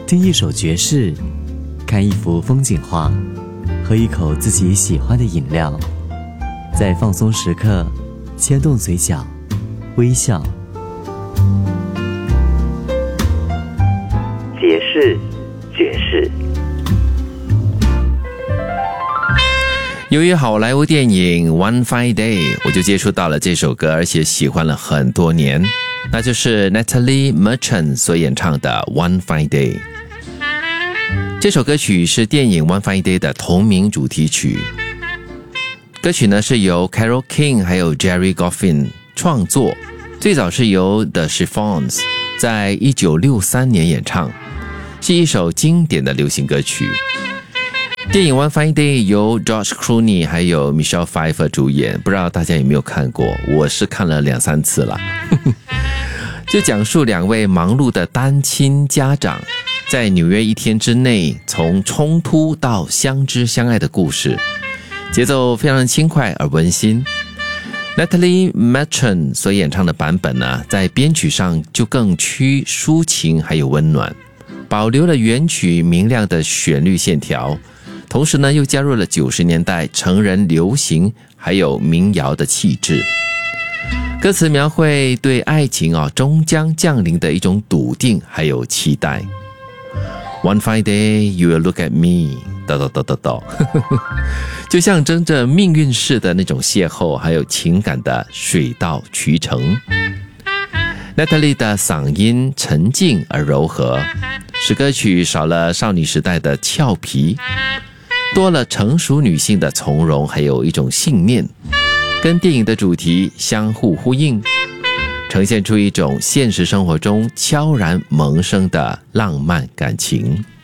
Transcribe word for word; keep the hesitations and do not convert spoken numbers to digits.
听一首爵士，看一幅风景画，喝一口自己喜欢的饮料，在放松时刻牵动嘴角微笑。 爵士爵士由于好莱坞电影 One Fine Day， 我就接触到了这首歌，而且喜欢了很多年，那就是 Natalie Merchant 所演唱的 One Fine Day。 这首歌曲是电影 One Fine Day 的同名主题曲，歌曲呢是由 Carole King 还有 Jerry Goffin 创作，最早是由 The Chiffons 在一九六三年演唱，是一首经典的流行歌曲。电影 One Fine Day 由 George Clooney 还有 Michelle Pfeiffer 主演，不知道大家有没有看过，我是看了两三次了就讲述两位忙碌的单亲家长在纽约一天之内从冲突到相知相爱的故事，节奏非常轻快而温馨。 Natalie Merchant 所演唱的版本呢，在编曲上就更趋抒情还有温暖，保留了原曲明亮的旋律线条，同时呢又加入了九十年代成人流行还有民谣的气质。歌词描绘对爱情啊终将降临的一种笃定还有期待。 One fine day you will look at me 叨叨叨叨叨就象征着命运式的那种邂逅，还有情感的水到渠成。 Natalie 的嗓音沉静而柔和，使歌曲少了少女时代的俏皮，多了成熟女性的从容还有一种信念，跟电影的主题相互呼应，呈现出一种现实生活中悄然萌生的浪漫感情。